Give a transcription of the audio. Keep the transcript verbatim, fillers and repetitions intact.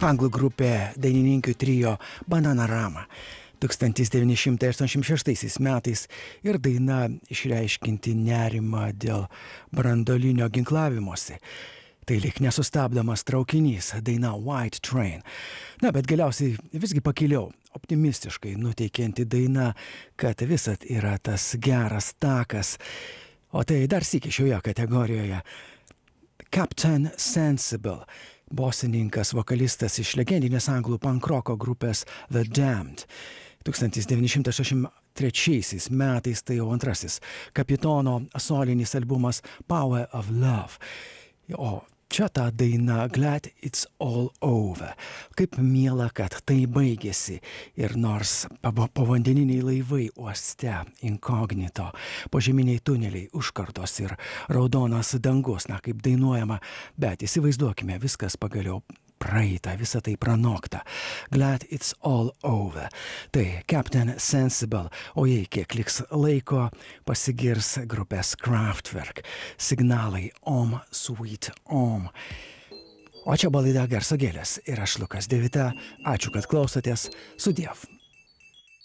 Anglų grupė dainininkių trio Bananarama tūkstantis devyni šimtai aštuoniasdešimt šeštaisiais metais ir daina išreiškinti nerimą dėl branduolinio ginklavimosi. Tai lyg nesustabdomas traukinys, daina White Train. Na, bet galiausiai visgi pakiliau, optimistiškai nuteikianti daina, kad visat yra tas geras takas. O tai dar sykį šioje kategorijoje. Captain Sensible, bosininkas, vokalistas iš legendinės anglų pankroko grupės The Damned. tūkstantis devyni šimtai šešiasdešimt trečiaisiais metais tai jau antrasis Kapitono solinis albumas Power of Love. O čia ta daina Glad It's All Over. Kaip miela, kad tai baigėsi. Ir nors povandeniniai laivai uoste, inkognito, požeminiai tuneliai, užkardos ir raudonas dangus, na kaip dainuojama, bet įsivaizduokime, viskas pagaliau praeita, visa tai pranokta. Glad It's All Over. Tai Captain Sensible, o jei kiek liks laiko, pasigirs grupės Kraftwerk. Signalai Om Sweet Om. O čia buvo laida Garso gėlės ir aš Lukas Devita. Ačiū, kad klausotės. Sudiev.